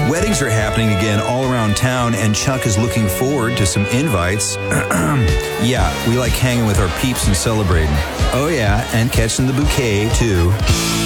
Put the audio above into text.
Weddings are happening again all around town, and Chuck is looking forward to some invites. Yeah, we like hanging with our peeps and celebrating. Oh yeah, and catching the bouquet, too.